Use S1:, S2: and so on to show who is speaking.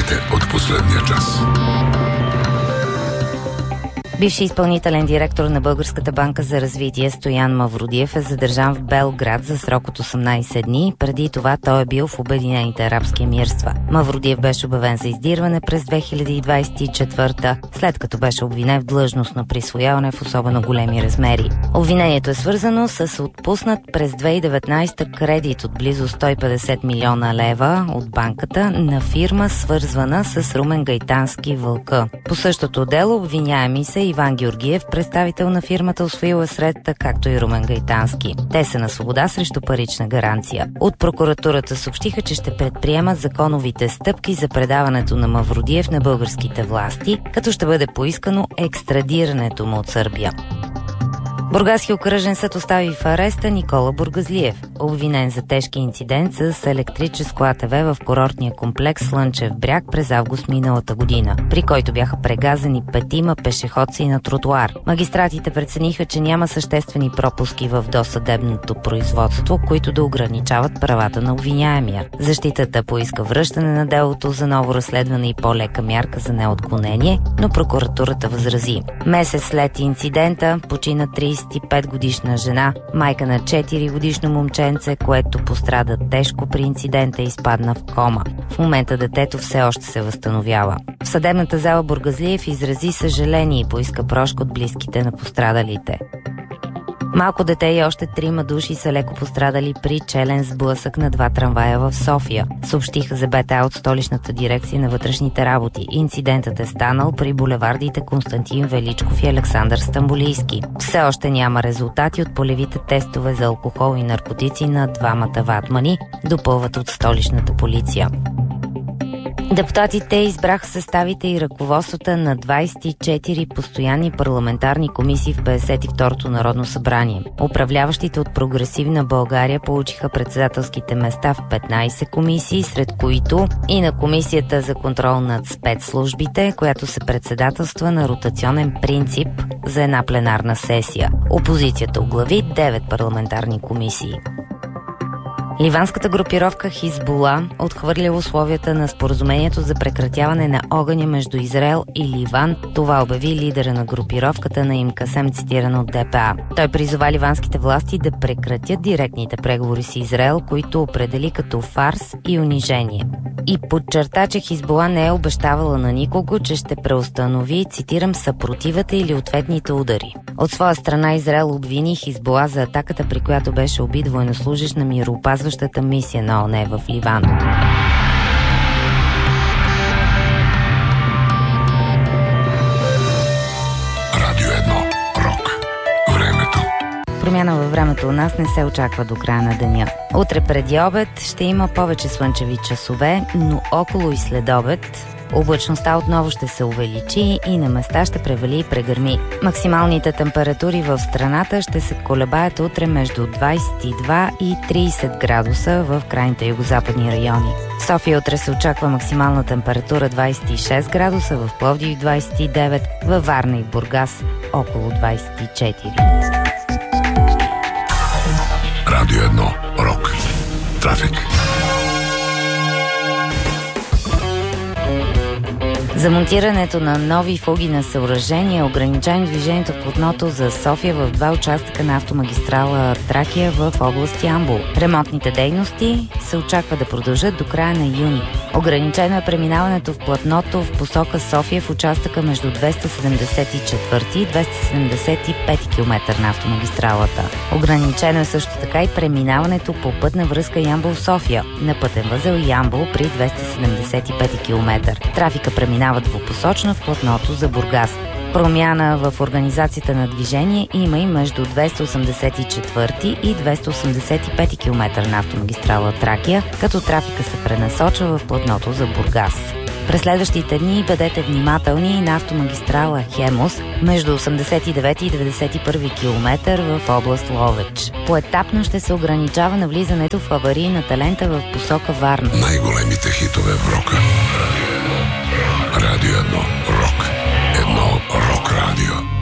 S1: новините от последния час.
S2: Бивши изпълнителен директор на Българската банка за развитие Стоян Мавродиев е задържан в Белград за срок от 18 дни. Преди това той е бил в Обединените арабски емирства. Мавродиев беше обявен за издирване през 2024, след като беше обвинен в длъжностно присвояване в особено големи размери. Обвинението е свързано с отпуснат през 2019 кредит от близо 150 милиона лева от банката на фирма, свързвана с Румен Гайтански Вълка. По същото дело обвиняеми са Иван Георгиев, представител на фирмата, усвоила средата, както и Румен Гайтански. Те са на свобода срещу парична гаранция. От прокуратурата съобщиха, че ще предприемат законовите стъпки за предаването на Мавродиев на българските власти, като ще бъде поискано екстрадирането му от Сърбия. Бургаски окръжен съд остави в ареста Никола Бургазлиев, обвинен за тежки инцидент с електрическо АТВ в курортния комплекс Слънчев бряг през август миналата година, при който бяха прегазени 5 пешеходци на тротуар. Магистратите прецениха, че няма съществени пропуски в досъдебното производство, които да ограничават правата на обвиняемия. Защитата поиска връщане на делото за ново разследване и по-лека мярка за неотклонение, но прокуратурата възрази. Месец след инцидента почина 35-годишна жена, майка на 4-годишно момченце, което пострада тежко при инцидента и изпадна в кома. В момента детето все още се възстановява. В съдебната зала Бургазлиев изрази съжаление и поиска прошка от близките на пострадалите. Малко дете и още 3 души са леко пострадали при челен сблъсък на 2 трамвая в София, съобщиха за БТА от столичната дирекция на вътрешните работи. Инцидентът е станал при булевардите Константин Величков и Александър Стамболийски. Все още няма резултати от полевите тестове за алкохол и наркотици на 2 ватмани, допълват от столичната полиция. Депутатите избраха съставите и ръководствата на 24 постоянни парламентарни комисии в 52-то Народно събрание. Управляващите от Прогресивна България получиха председателските места в 15 комисии, сред които и на Комисията за контрол над спецслужбите, която се председателства на ротационен принцип за една пленарна сесия. Опозицията оглави 9 парламентарни комисии. Ливанската групировка Хизбула отхвърля условията на споразумението за прекратяване на огъня между Израел и Ливан. Това обяви лидера на групировката Наим Касем, цитиран от ДПА. Той призова ливанските власти да прекратят директните преговори с Израел, които определи като фарс и унижение. И подчерта, че Хизбула не е обещавала на никого, че ще преустанови, цитирам, съпротивата или ответните удари. От своя страна Израел обвини Хизбула за атаката, при която беше убит военнослужещ на мироопазващата мисия на ООН в Ливан.
S1: Радио 1. Рок. Времето.
S2: Промяна във времето у нас не се очаква до края на деня. Утре преди обед ще има повече слънчеви часове, но около и след обед облачността отново ще се увеличи и на места ще превали и прегърми. Максималните температури в страната ще се колебаят утре между 22 и 30 градуса в крайните югозападни райони. В София утре се очаква максимална температура 26 градуса, в Пловдив 29, във Варна и Бургас около 24.
S1: Радио 1. Рок. Трафик.
S2: За монтирането на нови фуги на съоръжения е ограничено движението в платното за София в 2 участъка на автомагистрала Тракия в област Ямбол. Ремонтните дейности се очаква да продължат до края на юни. Ограничено е преминаването в платното в посока София в участъка между 274 и 275 км на автомагистралата. Ограничено е също така и преминаването по пътна връзка Ямбол-София на пътен възел Ямбол при 275 км. Трафика преминава двупосочно в платното за Бургас. Промяна в организацията на движение има и между 284 и 285 км на автомагистрала Тракия, като трафика се пренасочва в платното за Бургас. През следващите дни бъдете внимателни на автомагистрала Хемус между 89 и 91 км в област Ловеч. Поетапно ще се ограничава навлизането в аварийната лента в посока Варна.
S1: Най-големите хитове в рока. Радио 1. Рок. 1 Рок Радио.